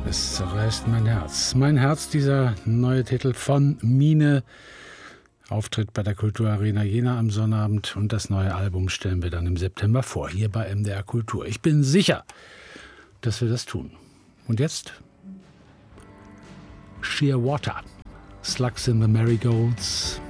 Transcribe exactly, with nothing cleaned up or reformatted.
Es zerreißt mein Herz. Mein Herz, dieser neue Titel von Mine. Auftritt bei der Kulturarena Jena am Sonnabend. Und das neue Album stellen wir dann im September vor, hier bei M D R Kultur. Ich bin sicher, dass wir das tun. Und jetzt Sheer Water. Slugs in the Marigolds.